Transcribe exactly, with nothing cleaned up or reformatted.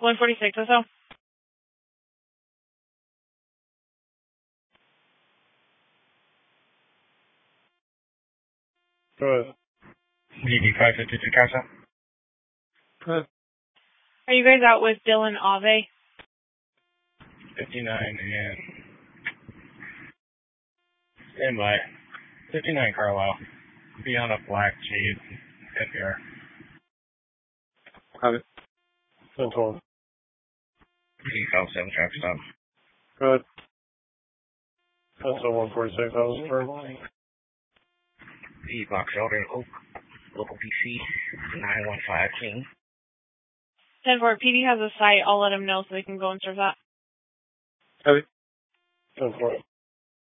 one forty-six or so. Go ahead. D D five fifty-two Casa. Go ahead. Are you guys out with Dylan Ave? fifty-nine and... Stand by. fifty-nine Carlisle. Be on a black shade. F B R. Have it. ten twelve. D five seven traffic stop. Go ahead. That's a one forty-six. That was for... D Box Elder Oak. Local P C. nine one five King. ten four, P D has a site. I'll let him know so they can go and serve that. Have it. ten four.